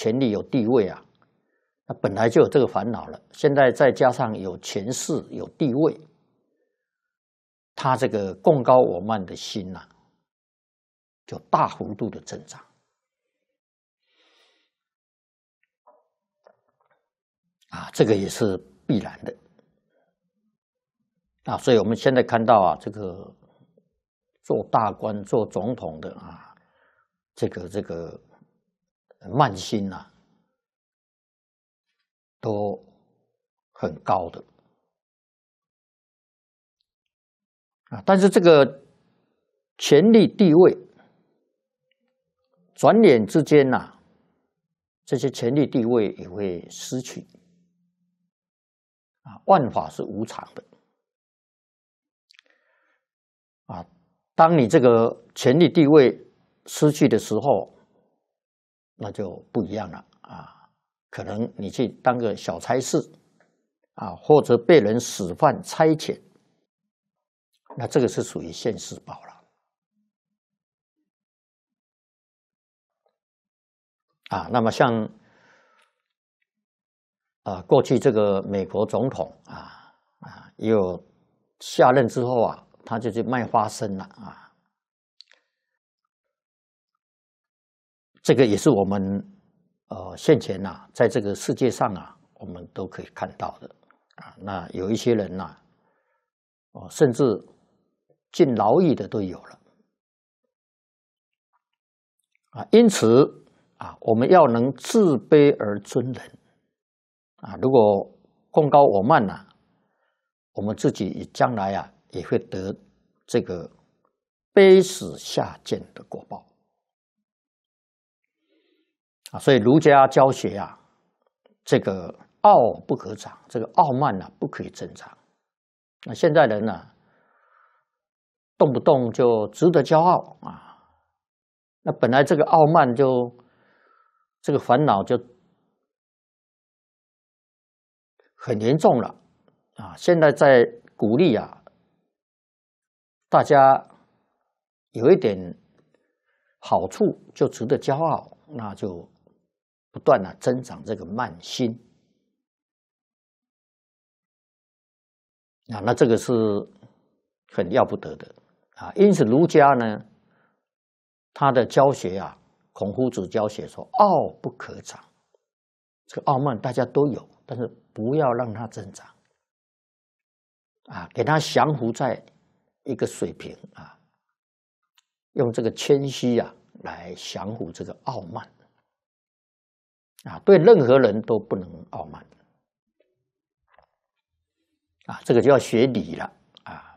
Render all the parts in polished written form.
权力、有地位啊，那本来就有这个烦恼了，现在再加上有权势、有地位，他这个贡高我慢的心呐，就大幅度的增长。啊，这个也是必然的。啊，所以我们现在看到啊，这个做大官、做总统的啊，这个慢心呐，都很高的啊。但是这个权力地位，转眼之间呐，这些权力地位也会失去啊。万法是无常的。啊，当你这个权力地位失去的时候，那就不一样了啊。可能你去当个小差事啊，或者被人使唤差遣，那这个是属于现世报了啊。那么像过去这个美国总统也有下任之后啊，他就去卖花生了啊。这个也是我们现前呐，在这个世界上啊，我们都可以看到的啊。那有一些人呐，甚至进牢狱的都有了啊。因此啊，我们要能自卑而尊人啊。如果贡高我慢呐，我们自己将来啊也会得这个卑死下贱的果报啊。所以儒家教学啊，这个傲不可长，这个傲慢呢不可以增长。那现在人呢，动不动就值得骄傲啊。那本来这个傲慢就这个烦恼就很严重了啊。现在在鼓励啊，大家有一点好处就值得骄傲，那就不断的增长这个慢心啊。那这个是很要不得的啊。因此儒家呢，他的教学啊，孔夫子教学说傲不可长。这个傲慢大家都有，但是不要让它增长啊，给它降服在一个水平啊，用这个谦虚啊来降服这个傲慢啊。对任何人都不能傲慢啊，这个就要学礼了啊。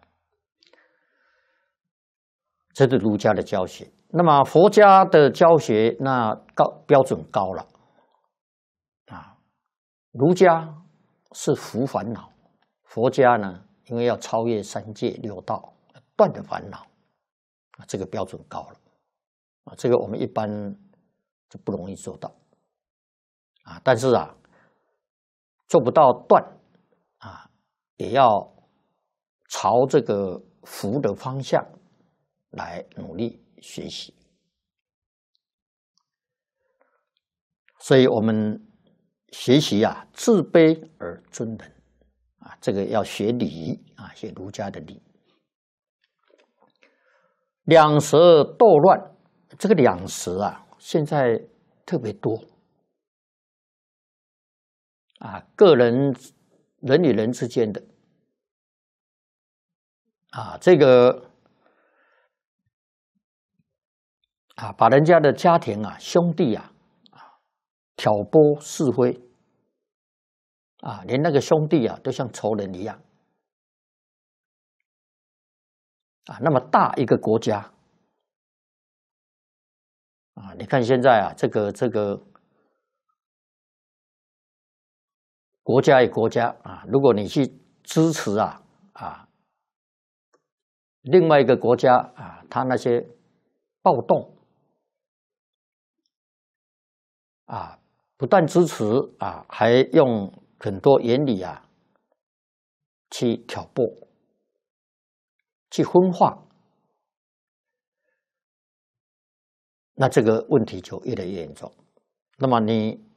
这是儒家的教学。那么佛家的教学那标准高了啊。儒家是除烦恼，佛家呢，因为要超越三界六道，断的烦恼啊，这个标准高了啊。这个我们一般就不容易做到啊。但是啊，做不到断啊，也要朝这个福的方向来努力学习。所以我们学习啊，自卑而尊人啊，这个要学礼啊，学儒家的礼。两舌斗乱，这个两舌啊，现在特别多啊，人与人之间的啊，这个啊，把人家的家庭啊、兄弟啊挑拨是非啊，连那个兄弟啊都像仇人一样啊。那么大一个国家啊，你看现在啊，这个国家与国家啊，如果你去支持另外一个国家啊，他那些暴动啊，不但支持啊，还用很多言语啊去挑拨、去分化，那这个问题就越来越严重那么你